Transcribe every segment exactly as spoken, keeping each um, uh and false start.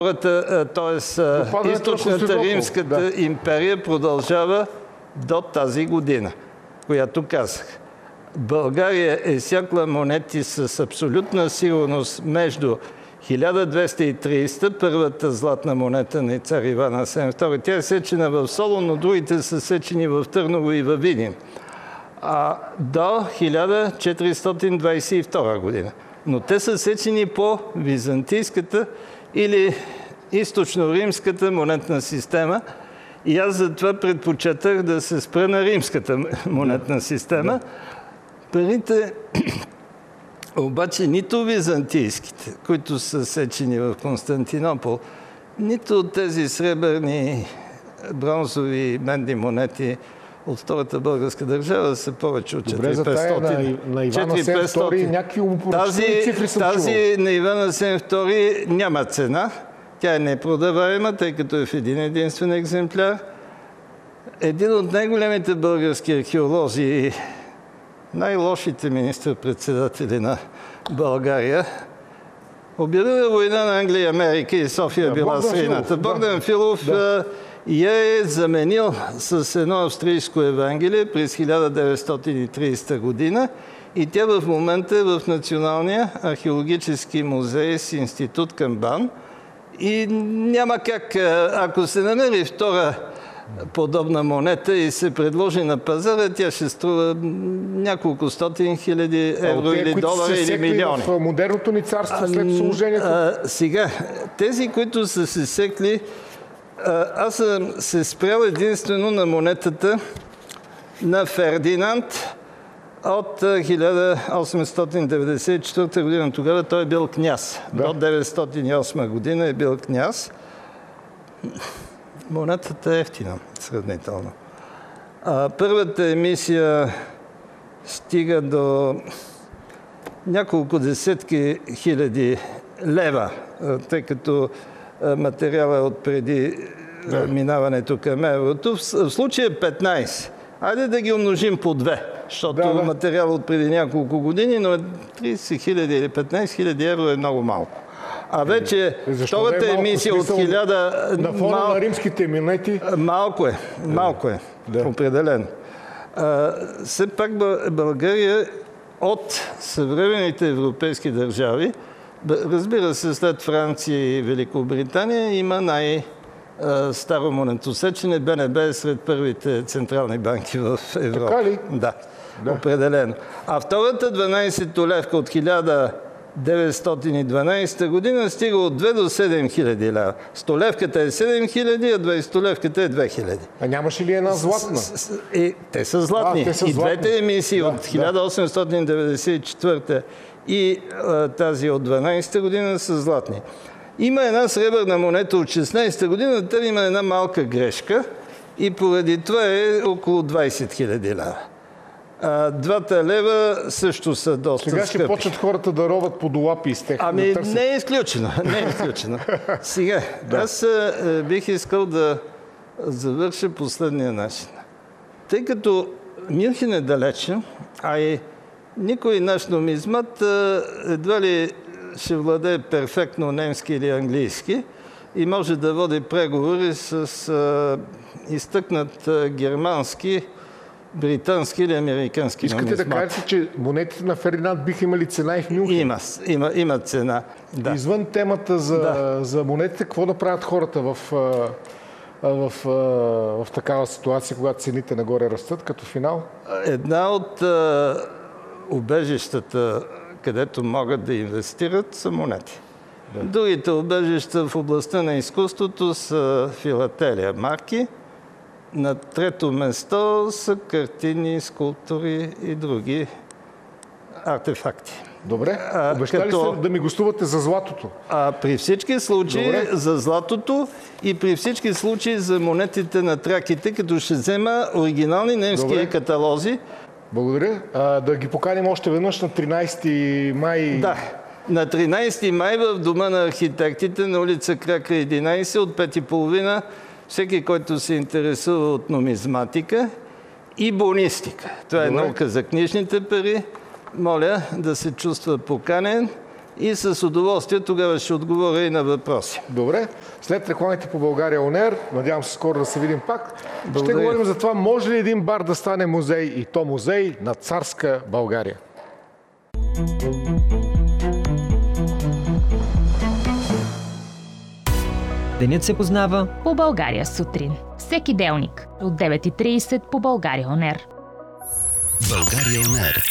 т.е. източната римската да. империя продължава до тази година, която казах. България е сякла монети с абсолютна сигурност между хиляда двеста и тридесета, първата златна монета на цар Иван Асен втори. Тя е сечена в Солун, но другите са сечени в Търново и във Видин. А до хиляда четиристотин двадесет и втора година. Но те са сечени по византийската или източно-римската монетна система. И аз затова предпочетах да се спра на римската монетна система. Парите обаче нито византийските, които са сечени в Константинопол, нито тези сребърни, бронзови, медни монети от Втората българска държава са повече от четири хиляди и петстотин. На, на Иван Асен втори някакви умопоръчителни цифри съм чувал. Тази на Иван Асен втори няма цена. Тя е непродаваема, тъй като е в един единствен екземпляр. Един от най-големите български археолози, най-лошите министър-председатели на България, обявила война на Англия, Америка и София да, била средната. Богдан Филов да. я е заменил с едно австрийско Евангелие през хиляда деветстотин и тридесета година и тя в момента е в Националния археологически музей с институт към БАН. И няма как, ако се намери втора подобна монета и се предложи на пазара, тя ще струва няколко стотин хиляди евро или долара или милиони. В модерното ни царство след служението? А, сега, тези, които са се секли, а, аз съм се спрял единствено на монетата на Фердинанд от хиляда осемстотин деветдесет и четвърта година. Тогава той е бил княз. Да. До деветстотин и осма година е бил княз. Монетата е ефтина, сравнително. А, първата емисия стига до няколко десетки хиляди лева, тъй като материала е от преди да. минаването към еврото. В случая петнадесет. Айде да ги умножим по две, защото да, да. материал от преди няколко години, но тридесет хиляди или петнадесет хиляди евро е много малко. А вече втората е емисия от хиляда... На фона мал... на римските монети? Малко е, малко е, да. определено. А, все пак България от съвременните европейски държави, разбира се, след Франция и Великобритания, има най- старо монетосечене. БНБ е сред първите централни банки в Европа. Така ли? Да, да, определено. А втората дванадесетолевка от хиляда деветстотин и дванадесета година стига от две до седем хиляди лева. Столевката е седем хиляди, а двадесетолевката е две хиляди. А нямаше ли една златна? И, те са златни. А, те са и златни. Двете емисии да, от хиляда осемстотин деветдесет и четвърта и а, тази от дванадесета година са златни. Има една сребърна монета от шестнадесета година, тя има една малка грешка и поради това е около двадесет хиляди лева. А, двата лева също са доста Сега ще скъпи. почнат хората да роват по долапи из тех. Ами да не е изключено. Не е изключено. Сега, да. аз а, бих искал да завърша последния начин. Тъй като Мюнхен е далече, а и никой наш нумизмат а, едва ли ще владее перфектно немски или английски и може да води преговори с а, изтъкнат а, германски, британски или американски Искате нумизмат. да кажете, че монетите на Фердинанд биха имали цена и в Мюнхен? Има, има, има цена, да. Извън темата за, да. за монетите, какво да правят хората в, в, в, в такава ситуация, когато цените нагоре растат, като финал? Една от а, убежищата, където могат да инвестират, са монети. Да. Другите убежища в областта на изкуството са филателия, марки. На трето место са картини, скулптури и други артефакти. Добре. Обещали като... сте да ми гостувате за златото? А, при всички случаи Добре. за златото и при всички случаи за монетите на траките, като ще взема оригинални немски Добре. каталози. Благодаря. А, да ги поканим още веднъж на тринадесети май. Да. На тринадесети май в Дома на архитектите на улица Кракра единадесет от пет и половина всеки, който се интересува от нумизматика и бонистика. Това е Добре. наука за книжните пари. Моля да се чувства поканен. и с удоволствие тогава ще отговоря и на въпроси. Добре. След рекламите по България Он Ер, надявам се скоро да се видим пак, Благодаря. Ще говорим за това, може ли един бар да стане музей, и то музей на царска България. Денят се познава по България сутрин. Всеки делник от девет и трийсет по България Он Ер. България Он Ер.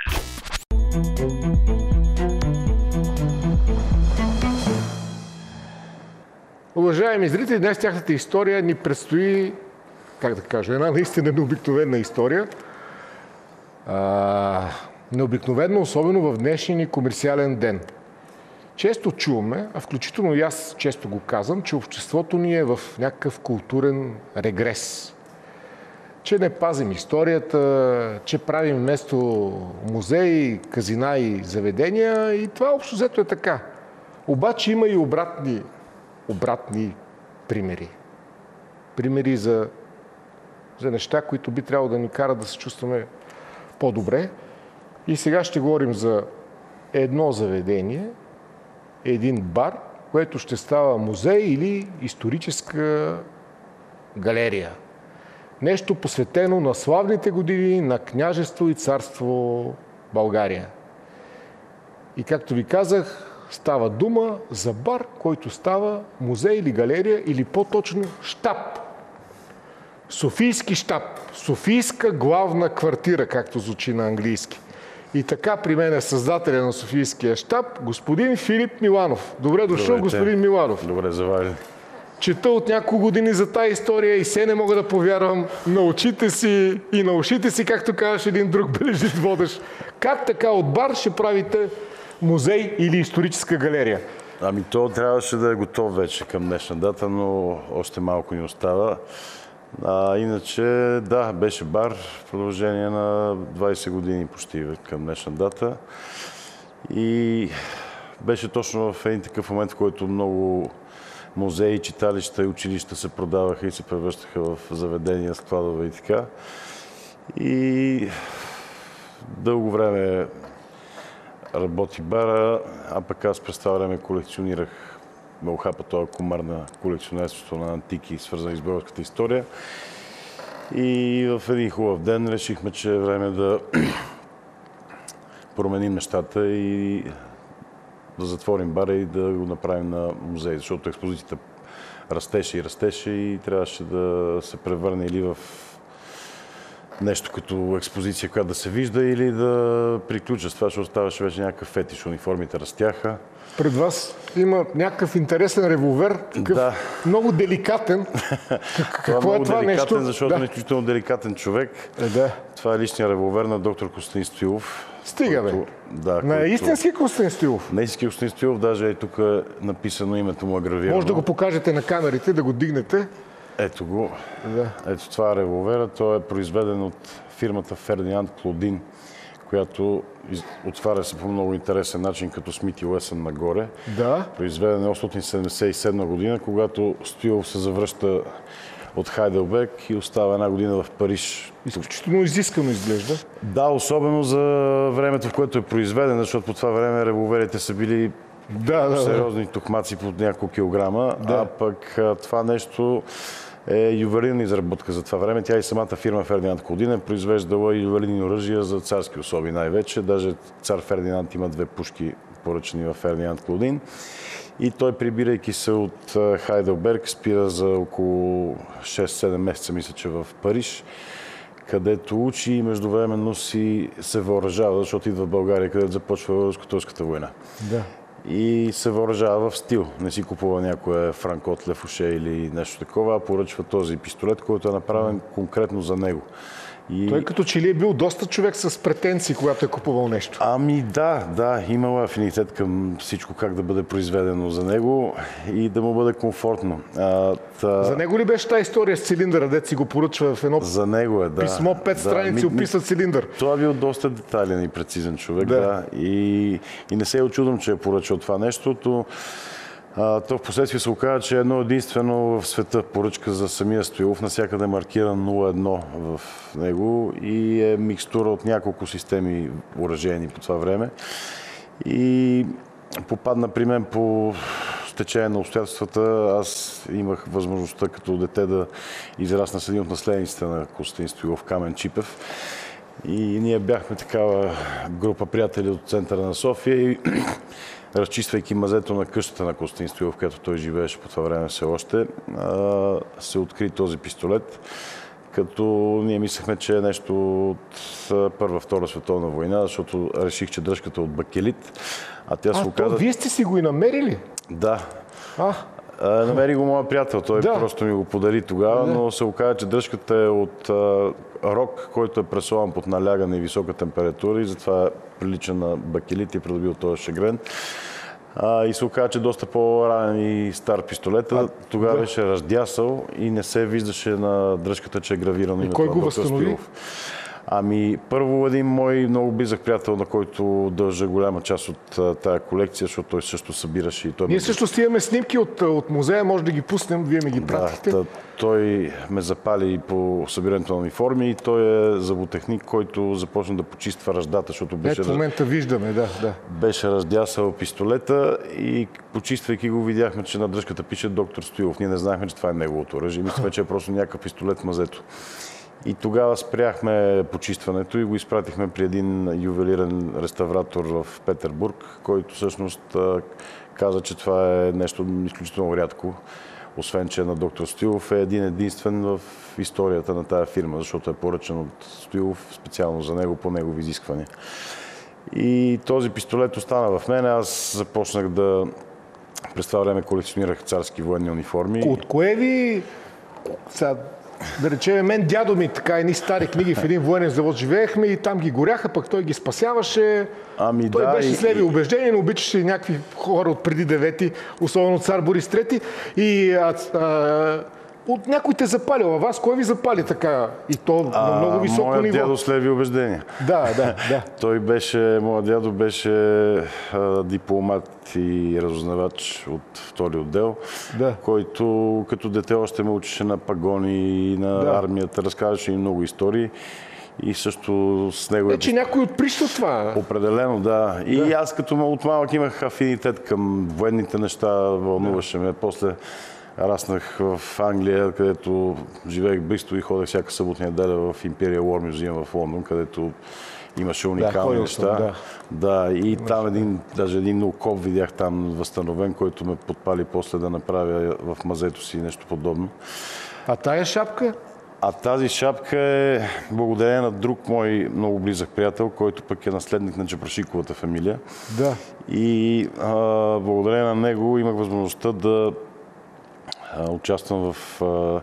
Уважаеми зрители, днес тяхната история ни предстои, как да кажа, една наистина необикновена история. А, необикновено, особено в днешния ни комерциален ден. Често чуваме, а включително и аз често го казвам, че обществото ни е в някакъв културен регрес. Че не пазим историята, че правим вместо музеи, казина и заведения, и това общо взето е така. Обаче има и обратни, обратни примери. Примери за, за неща, които би трябвало да ни карат да се чувстваме по-добре. И сега ще говорим за едно заведение, един бар, което ще става музей или историческа галерия. Нещо посветено на славните години на княжество и царство България. И както ви казах, става дума за бар, който става музей или галерия, или по-точно щаб. Софийски щаб. Софийска главна квартира, както звучи на английски. И така при мен е създателя на Софийския щаб, господин Филип Миланов. Добре дошъл, Добре, господин Миланов. Добре заварили. Чета от няколко години за тази история и се не мога да повярвам на очите си и на ушите си, както казваш един друг бележит водещ. Как така от бар ще правите музей или историческа галерия? Ами то трябваше да е готов вече към днешна дата, но още малко ни остава. А, иначе, да, беше бар в продължение на двайсет години почти към днешна дата. И беше точно в един такъв момент, в който много музеи, читалища и училища се продаваха и се превръщаха в заведения, складове и така. И дълго време работи бара, а пък аз през това време колекционирах, ме охапа този комар на колекционерството на антики, свързани с българската история. И в един хубав ден решихме, че е време да променим нещата и да затворим бара и да го направим на музей, защото експозицията растеше и растеше и трябваше да се превърне или в нещо като експозиция, която да се вижда, или да приключа с това, защото ставаше вече някакъв фетиш. Униформите растяха. Пред вас има някакъв интересен револвер, такъв да. Много деликатен. Какво това е това деликатен, нещо? Защото да. е изключително деликатен човек. Е, да. Това е личният револвер на доктор Костадин Стоилов. Стига, който, бе. Да, на който... истински Костадин Стоилов? На истински Костадин Стоилов, даже е тук написано името му агравирано. Може да го покажете на камерите, да го дигнете. Ето го. Да. Ето това е револвера. Той е произведен от фирмата Фердинанд Клодин, която отваря се по много интересен начин, като Смит и Уесън нагоре. Да. Произведен е осемстотин седемдесет и седма година, когато Стоилов се завръща от Хайделберг и остава една година в Париж. Изключително изискано изглежда. Да, особено за времето, в което е произведен, защото по това време револверите са били да, да, сериозни тухмаци под няколко килограма, да. а пък това нещо е ювелирна изработка за това време. Тя и самата фирма Фердинанд Клодин е произвеждала ювелирни оръжия за царски особи най-вече. Даже цар Фердинанд има две пушки поръчани в Фердинанд Клодин. И той, прибирайки се от Хайделберг, спира за около шест-седем месеца, мисля, че в Париж, където учи и междувременно си се въоръжава, защото идва в България, където започва Руско-турската война. Да. И се въоръжава в стил. Не си купува някое Франко от Лефуше или нещо такова, а поръчва този пистолет, който е направен конкретно за него. И... Той като че ли е бил доста човек с претенции, когато е купувал нещо. Ами да, да, имала афинитет към всичко, как да бъде произведено за него и да му бъде комфортно. А, та... За него ли беше тази история с цилиндъра, дето си го поръчва в едно за него е, да. писмо, пет да, страници, ми, описва цилиндър? Това е бил доста детайлен и прецизен човек, да. да. И, и не се е очудвам, че е поръчал това нещо. То, а, то в последствие се оказа, че е едно единствено в света поръчка за самия Стоилов. Навсякъде е маркиран нула едно в него и е микстура от няколко системи оръжейни по това време. И попадна при мен по течение на обстоятелствата. Аз имах възможността като дете да израсна с един от наследниците на Костадин Стоилов, Камен Чипев. И ние бяхме такава група приятели от центъра на София и разчиствайки мазето на къщата на Костадин Стоилов, където той живееше по това време все още, се откри този пистолет, като ние мислехме, че е нещо от Първа, Втора световна война, защото реших, че дръжката е от бакелит. А тя се а, оказа... то вие сте си го и намерили? Да. А? Намери го моя приятел, той да. просто ми го подари тогава, да. но се оказа, че дръжката е от а, рок, който е пресован под налягане и висока температура и затова прилича на бакелит и придобил този шегрен. А, и се оказа, че доста по-ранен и стар пистолет. А, тогава да. беше раздясал и не се виждаше на дръжката, че е гравирано името на доктор Стоилов. Ами, първо един мой много близък приятел, на който дължа голяма част от тая колекция, защото той също събираше и той... Ние също стигаме снимки от, от музея, може да ги пуснем, вие ми ги пратихте. Да, той ме запали по събирането на униформи и той е зъботехник, който започна да почиства ръждата, защото беше... Ето в момента виждаме, да, да. Беше раздясал пистолета и почиствайки го видяхме, че на дръжката пише доктор Стоилов. Ние не знаехме, че това е неговото оръжие. Мислихме, че е просто някакъв пистолет в мазето. И тогава спряхме почистването и го изпратихме при един ювелирен реставратор в Петербург, който всъщност каза, че това е нещо изключително рядко. Освен, че на доктор Стоилов е един единствен в историята на тая фирма, защото е поръчан от Стоилов специално за него, по негови изисквания. И този пистолет остана в мен. Аз започнах да през това време колекционирах царски военни униформи. От кое ви... Сега, да речем, мен дядо ми така едни стари книги в един военен завод живеехме и там ги горяха, пък той ги спасяваше. Ами той да, беше и... с леви убеждения, но обичаше някакви хора от преди девети, особено цар Борис трети. И а, а, от някой те запалил, а вас кой ви запали така? И то а, на много високо моят ниво. Моят дядо с леви убеждения. Да, да, да. Той беше, моят дядо беше а, дипломат и разузнавач от втори отдел, да. който като дете още ме учеше на пагони и на да. армията, разказваше и много истории. И също с него... Е, че някой отприща това. Определено, да. И да. аз като от малък имах афинитет към военните неща, вълнуваше ме. После раснах в Англия, където живеех близо и ходех всяка събота и неделя в Imperial War Museum в Лондон, където имаше уникални да, неща. Съм, да. да, и имаш, там един, даже един окоп видях там възстановен, който ме подпали после да направя в мазето си нещо подобно. А тая шапка? А тази шапка е благодарение на друг мой много близък приятел, който пък е наследник на Чепрашиковата фамилия. Да. И а, благодарение на него имах възможността да а, участвам в а,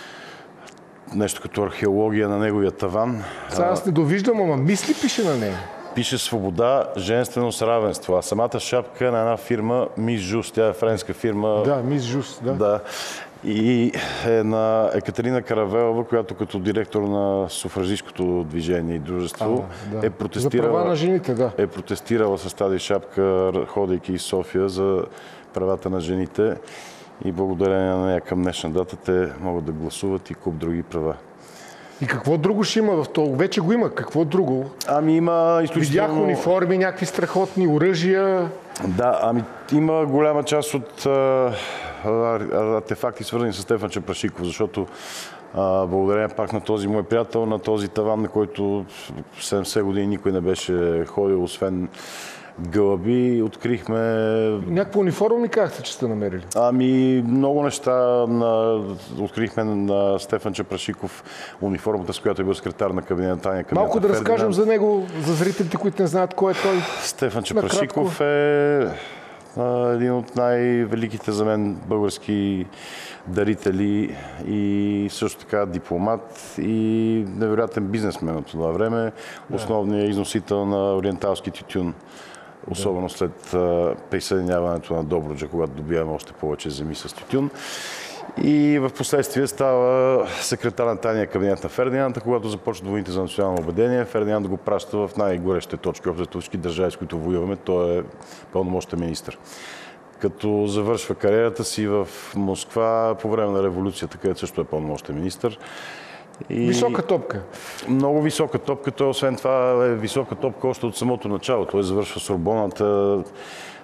нещо като археология на неговия таван. Сега аз не довиждам, ама мисли пише на нея. Пише свобода, женственост, равенство. А самата шапка е на една фирма Мис Жус. Тя е френска фирма. Да, Мис Жус, да. да. И е на Екатерина Каравелова, която като директор на суфражистското движение и дружество а, да. е протестирала... За права на жените, да. Е протестирала с тази шапка, ходейки из София за правата на жените. И благодарение на нея към днешна дата те могат да гласуват и куп други права. И какво друго ще има в това? Вече го има. Какво друго? Ами има изключително... Видях униформи, някакви страхотни оръжия. Да, ами има голяма част от а, артефакти, свързани с Стефан Чепрашиков, защото а, благодарение пак на този мой приятел, на този таван, на който седемдесет години никой не беше ходил, освен гълъби, открихме... Някаква униформа ми казахте, че сте намерили? Ами много неща. На... Открихме на Стефан Чепрашиков униформата, с която е бил секретар на кабинета Таня Кабинета. Малко да Фердинанд. разкажем за него, за зрителите, които не знаят кой е той. Стефан Чепрашиков е а, един от най-великите за мен български дарители и също така дипломат и невероятен бизнесмен от това време. Основният износител на ориенталски тютюн. Особено след а, присъединяването на Добруджа, когато добиваме още повече земи с тютюн. И в последствие става секретар на тайния кабинет на Фердинанд, когато започват войните за национално обединение. Фердинанд го праща в най-горещите точки, общо всички държави, с които воюваме. Той е пълномощен министър. Като завършва кариерата си в Москва по време на революцията, където също е пълномощен министър. И... Висока топка. Много висока топка. Той освен това е висока топка още от самото начало. Той завършва Сорбоната,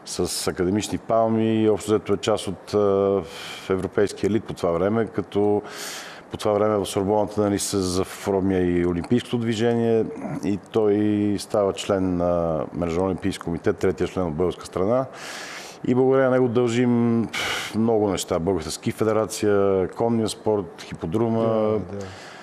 с академични палми и общо взето е част от а, европейския елит по това време, като по това време в Сорбоната, нали, се заформя и олимпийското движение и той става член на Международен олимпийски комитет, третия член от българска страна. И благодарение на него дължим много неща. Българска ски федерация, конния спорт, хиподрума. Да, да.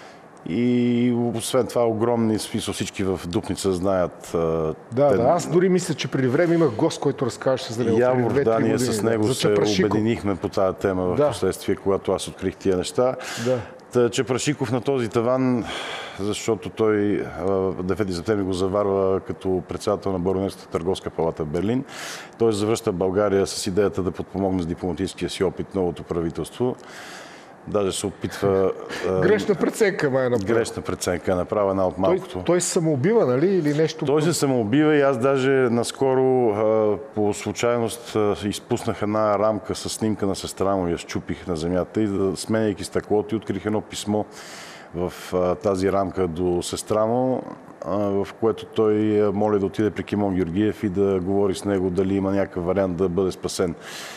И освен това огромни, смисъл всички в Дупница знаят. Да, те... да, аз дори мисля, че преди време имах гост, който разказваше за него. Явор, да, ние с него се обединихме по тази тема в да. последствие, когато аз открих тия неща. Да. Та, Чепрашиков на този таван, защото той девети септември го заварва като председател на Баронетската търговска палата в Берлин. Той завръща България с идеята да подпомогне с дипломатическия си опит новото правителство. Даже се опитва... Грешна преценка, май направо. Грешна преценка, направа една от малкото. Той, той се самоубива, нали? Или нещо? Той се самоубива и аз даже наскоро по случайност изпуснах една рамка с снимка на сестра му и я щупих на земята и сменяйки стъклото и открих едно писмо в тази рамка до сестра му, в което той моли да отиде при Кимон Георгиев и да говори с него дали има някакъв вариант да бъде спасен.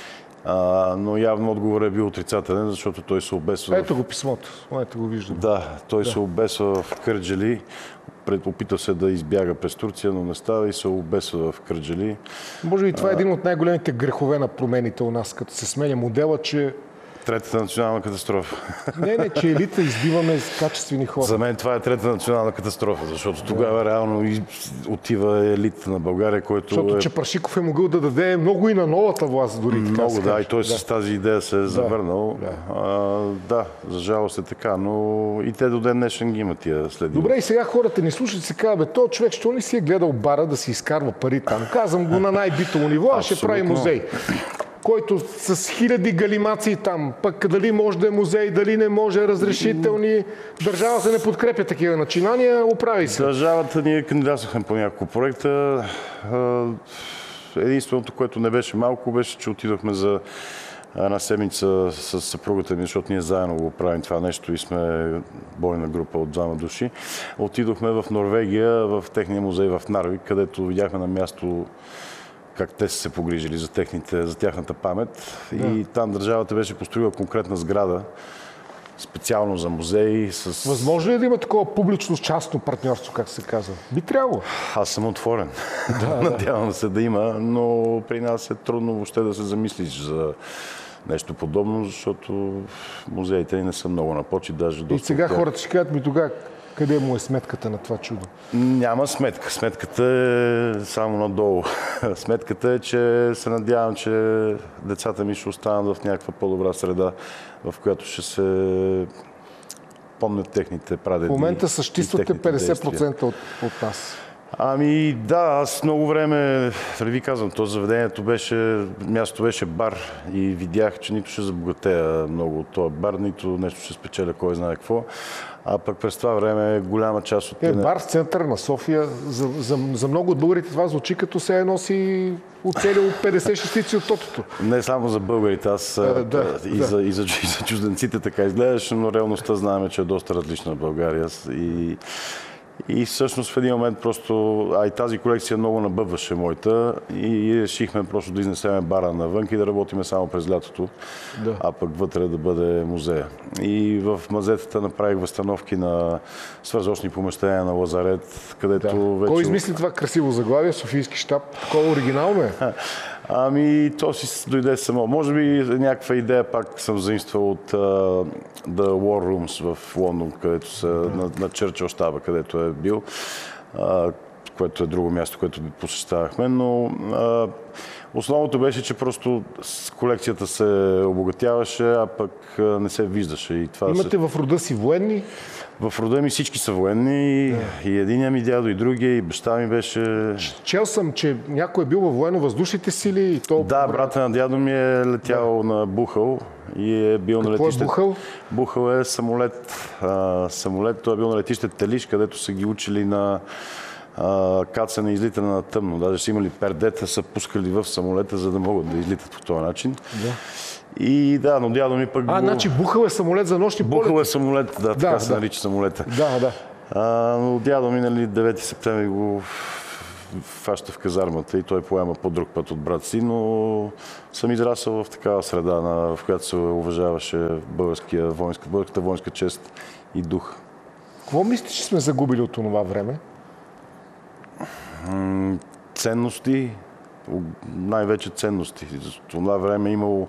А, но явно отговорът е бил отрицателен, защото той се обесва... Ето го писмото, ето го виждам. Да, той да. се обесва в Кърджали, опита се да избяга през Турция, но не става и се обесва в Кърджали. Може би това е един от най-големите грехове на промените у нас, като се сменя модела, че... Третата национална катастрофа. Не, не, че елита избиваме качествени хора. За мен това е третата национална катастрофа, защото тогава да. реално отива елита на България, който защото е... Чепрашиков е могъл да даде много и на новата власт дори. Много, така да, и той да. с тази идея се е завърнал. Да. А, да, за жалост е така, но и те до ден днешен ги има тия следи. Добре, и сега хората ни слушат и се казват, бе, този човек, що ли си е гледал бара да си изкарва пари там? Казвам го на най-битово ниво, а ще прави музей. Който с хиляди галимации там, пък дали може да е музей, дали не може, разрешителни. Държавата не подкрепя такива начинания, оправи се. Държавата ние кандидатствахме по няколко проекта. Единственото, което не беше малко, беше, че отидохме за една седмица с съпругата ми, защото ние заедно го правим това нещо и сме бойна група от двама души. Отидохме в Норвегия, в техния музей в Нарвик, където видяхме на място как те са се погрижили за, техните, за тяхната памет. Да. И там държавата беше построила конкретна сграда, специално за музеи. С... Възможно ли да има такова публично-частно партньорство, как се казва? Би трябвало. Аз съм отворен. Да, Надявам се да има, но при нас е трудно въобще да се замислиш за нещо подобно, защото музеите ни не са много на почет, даже доста. И сега хората ще кажат ми тогава, къде му е сметката на това чудо? Няма сметка. Сметката е само надолу. Сметката е, че се надявам, че децата ми ще останат в някаква по-добра среда, в която ще се помнят техните прадеди. В момента съществувате петдесет процента от, от нас. Ами да, аз много време, да ви казвам, то заведението беше, място беше бар и видях, че нито ще забогатея много от този бар, нито нещо ще спечеля кой знае какво. А пък през това време голяма част от... Е, бар в центъра на София, за, за, за много от българите това звучи като се носи оцелил петдесет шестици от тотото. Не само за българите, аз а, да, и, да. За, и, за, и за чужденците така изгледаш, но реалността знаем, че е доста различна в България. И, и всъщност в един момент просто, а и тази колекция много набъбваше моята и решихме просто да изнесеме бара навън и да работиме само през лятото, да. А пък вътре да бъде музея. И в мазетата направих възстановки на свързочни помещения на лазарет, където да. Вече... Кой измисли това красиво заглавие, Софийски щаб? Такова оригинално е? Ами, то си дойде само. Може би някаква идея пак съм заимствал от uh, The War Rooms в Лондон, където са да. на, на Чърчил щаба, където е бил, uh, което е друго място, което посещавахме, но uh, основното беше, че просто колекцията се обогатяваше, а пък uh, не се виждаше. И това имате се... в рода си военни? В рода ми всички са военни, да. И единия ми дядо, и другия, и баща ми беше... Чел съм, че някой е бил във военно-въздушните сили и то... Да, брата на дядо ми е летял да. на Бухъл и е бил Какво на летище... Какво е Бухъл? Бухъл е самолет. А, самолет, той е бил на летище Телиш, където са ги учили на а, кацане и излитане на тъмно. Даже са имали пердета, са пускали в самолета, за да могат да излитат по този начин. Да. И да, но дядо ми пък... А, го... значи Бухъл е самолет за нощни полети? Бухъл е самолет, да, да така да. се нарича самолета. Да, да. А, но дядо ми, нали, девети септември го фаща в казармата и той поема по друг път от брат си, но съм израсъл в такава среда, на, в която се уважаваше българския воинска, българската воинска чест и дух. Какво мислите, че сме загубили от това време? Ценности, най-вече ценности. В това време е имало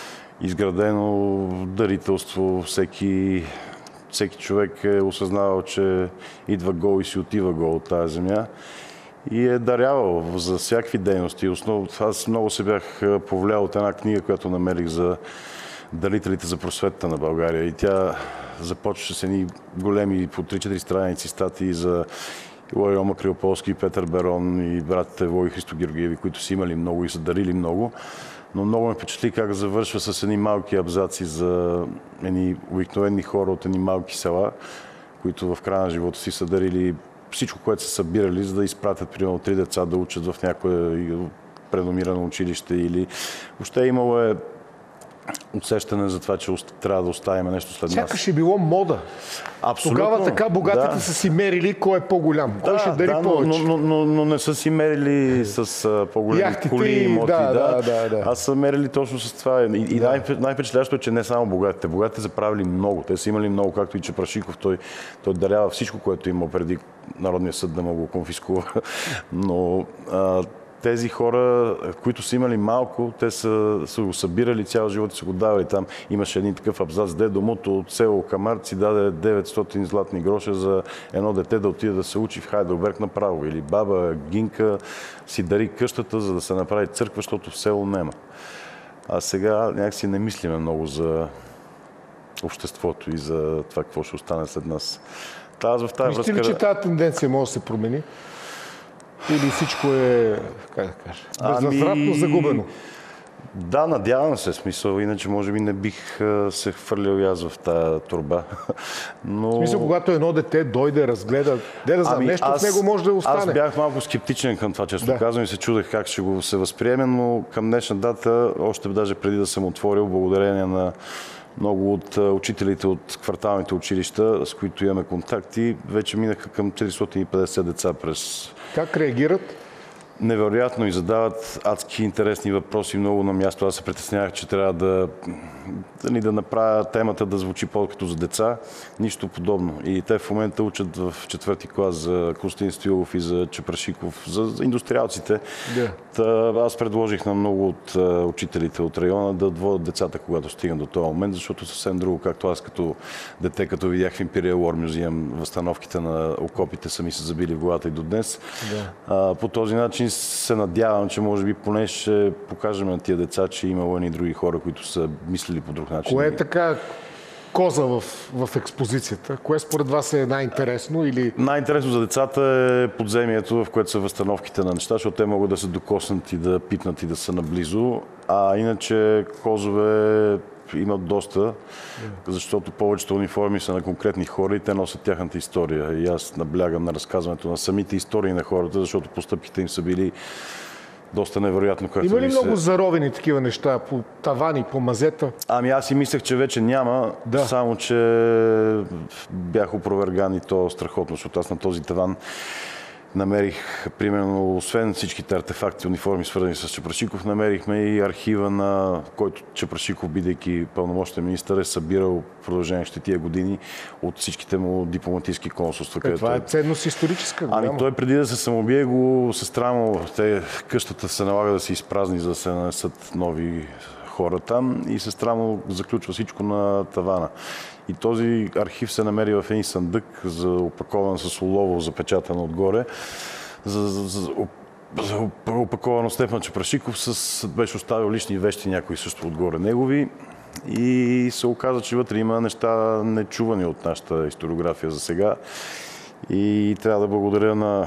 изградено дарителство, всеки, всеки човек е осъзнавал, че идва гол и си отива гол от тази земя и е дарявал за всякакви дейности. Основно, аз много се бях повлиял от една книга, която намерих за дарителите за просветата на България и тя започваше с едни големи по три-четири страници статии за Илой Рома Кривополски, Петър Берон и братите Вой и Христо Георгиеви, които са имали много и са дарили много. Но много ме впечатли как завършва с едни малки абзаци за едни обикновени хора от едни малки села, които в края на живота си са дарили всичко, което са събирали, за да изпратят примерно три деца да учат в някое преномирано училище или въобще имало е усещане за това, че трябва да оставим нещо след нас. Сякаш е било мода. Абсолютно. Тогава така богатите да. са си мерили кой е по-голям. Да, кой ще дари да, повече. Но, но, но, но не са си мерили с а, по-големи Яхтите коли и имоти. да, Да, да, да, да. Аз са мерили точно с това. И, и да. най- най-впечатляващо е, че не само богатите. Богатите са правили много. Те са имали много, както и Чепрашиков. Той, той дарява всичко, което има преди Народния съд да му го конфискува. Но а, тези хора, които са имали малко, те са, са го събирали цял живот и са го давали там. Имаше един такъв абзац, де домото от село Камард си даде деветстотин златни гроша за едно дете да отиде да се учи в Хайделберг направо. Или баба Гинка си дари къщата, за да се направи църква, защото в село нема. А сега някакси не мислиме много за обществото и за това какво ще остане след нас. Аз в тази Мислите връзка... ли, че тази тенденция може да се промени? Или всичко е, как да кажа, безвъзвратно Ами... загубено? Да, надявам се, смисъл, иначе може би не бих а, се хвърлял и аз в тази турба. Но... В смисъл, когато едно дете дойде, разгледа, де да знам, Ами, нещо аз, в него може да остане. Аз бях малко скептичен към това, често Да. казвам и се чудех как ще го се възприеме, но към днешна дата, още даже преди да съм отворил, благодарение на много от учителите от кварталните училища, с които имаме контакти, вече минаха към четиристотин и петдесет деца през... Как реагират? Невероятно и задават адски интересни въпроси много на място. Аз се притеснявах, че трябва да, да, да направя темата да звучи по-като за деца. Нищо подобно. И те в момента учат в четвърти клас за Костин Стоилов и за Чепрашиков, за, за индустриалците. Yeah. Та, аз предложих на много от а, учителите от района да водят децата, когато стигнат до този момент, защото съвсем друго, както аз като дете, като видях в Imperial War Museum, възстановките на окопите са ми се забили в главата и до днес. Yeah. А, по този начин се надявам, че може би поне ще покажем на тия деца, че имало и други хора, които са мислили по друг начин. Кое е така коза в, в експозицията? Кое според вас е най-интересно? Или... Най-интересно за децата е подземието, в което са възстановките на неща, защото те могат да се докоснат и да пипнат и да са наблизо. А иначе козове имат доста, yeah. защото повечето униформи са на конкретни хора и те носят тяхната история. И аз наблягам на разказването на самите истории на хората, защото постъпките им са били доста невероятно. Има ли се... много заровени такива неща по тавани, по мазета? Ами аз си мислех, че вече няма, да. само че бях опроверган и то страхотно, защото аз на този таван намерих, примерно, освен всичките артефакти, униформи, свързани с Чепрашиков, намерихме и архива, на който Чепрашиков, бидейки пълномощен министър, е събирал в продължение ще тия години от всичките му дипломатически консулства. Е, това е ценност историческа. Ами той преди да се самоубие, го сестра му, те, къщата се налага да се изпразни, за да се нанесат нови хора там и сестра му заключва всичко на тавана. И този архив се намери в един съндък, за опакован с олово, запечатан отгоре, за, за, за, за опаковано Стефан Чепрашиков, с, беше оставил лични вещи, някои също отгоре негови. И се оказа, че вътре има неща нечувани от нашата историография за сега. И трябва да благодаря на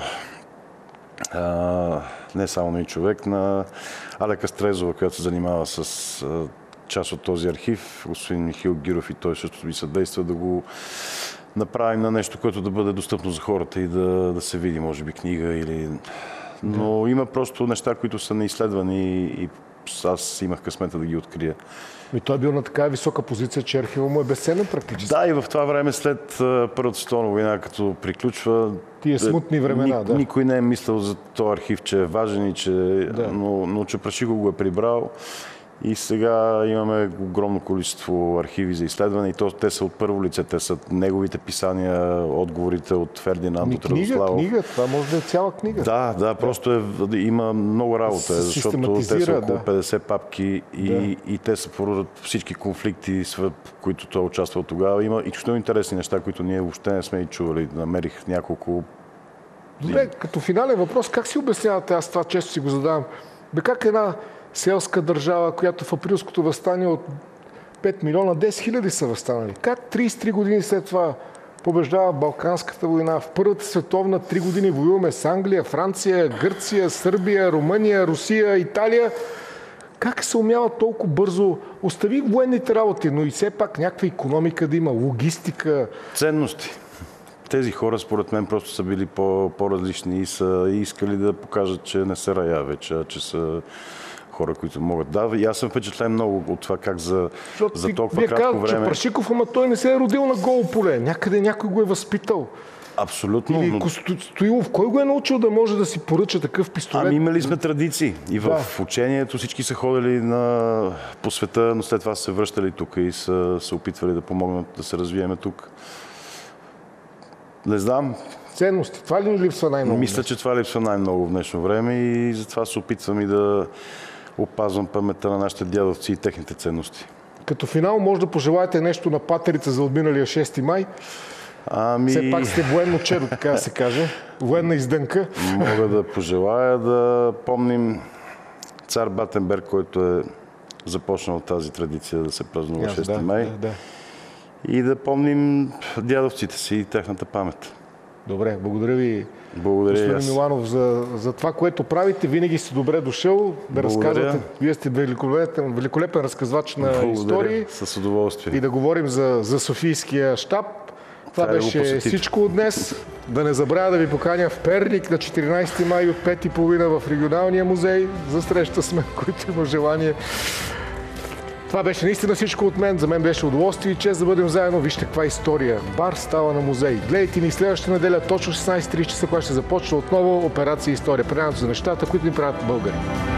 а, не само на един човек, на Алека Стрезова, която се занимава с а, част от този архив, господин Михаил Гиров, и той също ми съдейства да го направим на нещо, което да бъде достъпно за хората и да, да се види, може би, книга или... Но да. Има просто неща, които са неизследвани и аз имах късмета да ги открия. И той е бил на такава висока позиция, че архива му е безценен практически. Да, и в това време след Първата световна война, като приключва... Тия смутни времена, ник, да. Никой не е мислил за този архив, че е важен и че... Да. Но, но Чепрашиков го е прибрал. И сега имаме огромно количество архиви за изследване и то, те са от първо лице. Те са неговите писания, отговорите от Фердинанд, от Радославов. Книга, книга, това може да е цяла книга. Да, да, просто е, има много работа, защото те са около да. петдесет папки и, да. и те са по всички конфликти, в които той е участвал тогава. Има изключително интересни неща, които ние въобще не сме и чували. Намерих няколко... Добре, като финален въпрос, как си обяснявате, аз това често си го задавам, бе как една селска държава, която в априлското въстание от пет милиона, десет хиляди са въстанали. Как тридесет и три години след това побеждава Балканската война? В Първата световна три години воюваме с Англия, Франция, Гърция, Сърбия, Румъния, Русия, Италия. Как се умява толкова бързо? Остави военните работи, но и все пак някаква икономика да има, логистика. Ценности. Тези хора, според мен, просто са били по- по-различни и са искали да покажат, че не са рая вече, а че са хора, които могат. Да, и аз съм впечатлен много от това как за, за толкова вие кратко казват, време... че Прашиков, ама той не се е родил на голо поле. Някъде някой го е възпитал. Абсолютно. Или Но... Стоилов, кой го е научил да може да си поръча такъв пистолет? Ами имали сме традиции. И в Да. учението всички са ходили на... по света, но след това са се връщали тук и са се опитвали да помогнат да се развиеме тук. Не знам. Ценности. Това ли ни липсва най-много? Мисля, че това липсва най-много в днешно време и затова се опитвам и да опазвам паметта на нашите дядовци и техните ценности. Като финал може да пожелаете нещо на патерица за отминалия шести май. Ами... Все пак сте военно чедо, така да се каже. Военна издънка. Мога да пожелая да помним цар Батенберг, който е започнал тази традиция да се празнува шести да, май. Да, да. И да помним дядовците си и тяхната памет. Добре, благодаря ви, Благодаря и аз. господин Миланов, за, за това, което правите. Винаги сте добре дошъл да Благодаря. разказвате. Вие сте великолепен, великолепен разказвач на Благодаря. истории. С удоволствие. И да говорим за, за Софийския щаб. Това Трябва да го беше посетите. всичко от днес. Да не забравя да ви поканя в Перник на четиринайсети май от пет и половина в регионалния музей за среща с мен, който има желание. Това беше наистина всичко от мен. За мен беше удоволствие и чест да бъдем заедно. Вижте каква история. Бар става на музей. Гледайте ни следващата неделя точно шестнайсет и трийсет часа, когато ще започне отново операция История. Предаването за нещата, които ни правят българи.